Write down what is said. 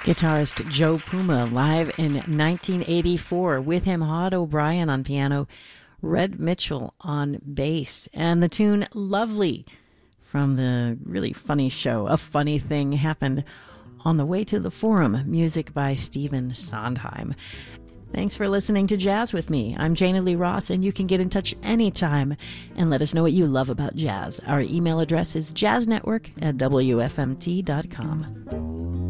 Guitarist Joe Puma live in 1984. With him, Hod O'Brien on piano, Red Mitchell on bass, and the tune Lovely from the really funny show A Funny Thing Happened on the Way to the Forum, music by Stephen Sondheim. Thanks for listening to Jazz with me. I'm Jana Lee Ross, and you can get in touch anytime and let us know what you love about jazz. Our email address is jazznetwork@wfmt.com.